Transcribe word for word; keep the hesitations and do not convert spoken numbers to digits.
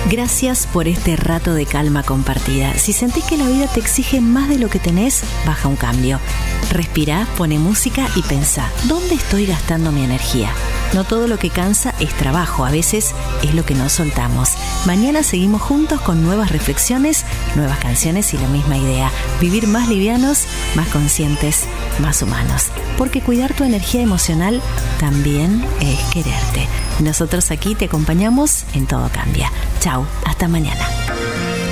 Gracias por este rato de calma compartida. Si sentís que la vida te exige más de lo que tenés, baja un cambio. Respirá, pone música y pensá, ¿dónde estoy gastando mi energía? No todo lo que cansa es trabajo, a veces es lo que no soltamos. Mañana seguimos juntos con nuevas reflexiones, nuevas canciones y la misma idea. Vivir más livianos, más conscientes, más humanos. Porque cuidar tu energía emocional también es quererte. Nosotros aquí te acompañamos en Todo Cambia. Chau, hasta mañana.